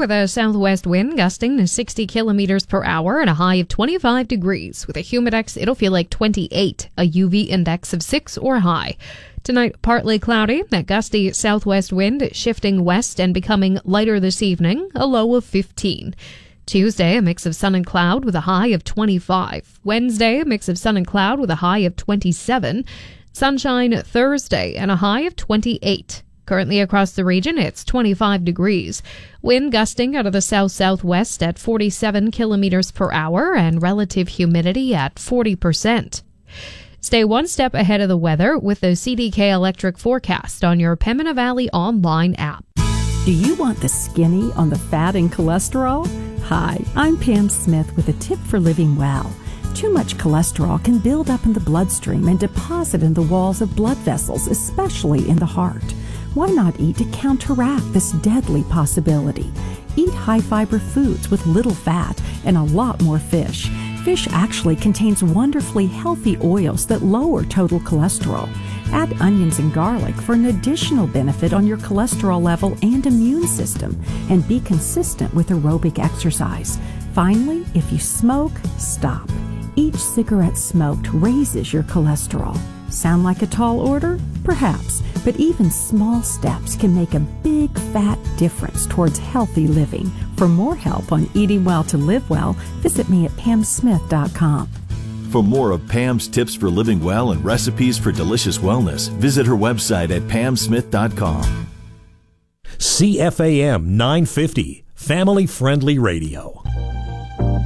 with a southwest wind gusting to 60 kilometers per hour and a high of 25 degrees. With a humidex, it'll feel like 28, a UV index of 6 or high. Tonight, partly cloudy, that gusty southwest wind shifting west and becoming lighter this evening, a low of 15. Tuesday, a mix of sun and cloud with a high of 25. Wednesday, a mix of sun and cloud with a high of 27. Sunshine Thursday and a high of 28. Currently across the region, it's 25 degrees. Wind gusting out of the south-southwest at 47 kilometers per hour and relative humidity at 40%. Stay one step ahead of the weather with the CDK Electric Forecast on your Pembina Valley online app. Do you want the skinny on the fat and cholesterol? Hi, I'm Pam Smith with a tip for living well. Too much cholesterol can build up in the bloodstream and deposit in the walls of blood vessels, especially in the heart. Why not eat to counteract this deadly possibility? Eat high-fiber foods with little fat and a lot more fish. Fish actually contains wonderfully healthy oils that lower total cholesterol. Add onions and garlic for an additional benefit on your cholesterol level and immune system, and be consistent with aerobic exercise. Finally, if you smoke, stop. Each cigarette smoked raises your cholesterol. Sound like a tall order? Perhaps, but even small steps can make a big fat difference towards healthy living. For more help on eating well to live well, visit me at pamsmith.com. For more of Pam's tips for living well and recipes for delicious wellness, visit her website at pamsmith.com. CFAM 950, family-friendly radio.